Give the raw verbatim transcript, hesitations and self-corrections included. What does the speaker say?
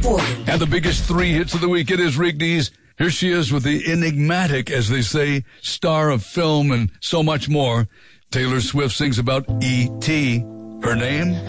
forty. And the biggest three hits of the week, it is Rigby's. Here she is with the enigmatic, as they say, star of film and so much more. Taylor Swift sings about E T Her name?